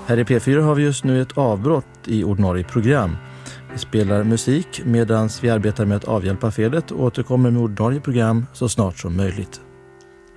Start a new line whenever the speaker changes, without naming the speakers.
Här i P4 har vi just nu ett avbrott i ordinarie program. Vi spelar musik medan vi arbetar med att avhjälpa felet och återkommer med ordinarie program så snart som möjligt.